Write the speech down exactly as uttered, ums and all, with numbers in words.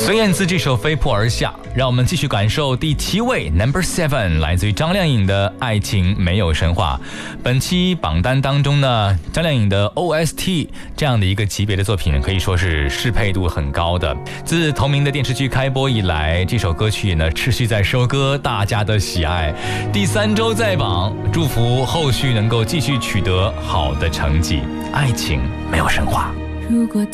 孙燕姿这首《飞扑而下》，让我们继续感受第七位 Number Seven 来自于张靓颖的《爱情没有神话》。本期榜单当中呢，张靓颖的 O S T 这样的一个级别的作品可以说是适配度很高的。自同名的电视剧开播以来，这首歌曲呢持续在收割大家的喜爱，第三周在榜，祝福后续能够继续取得好的成绩。爱情没有神话。 如果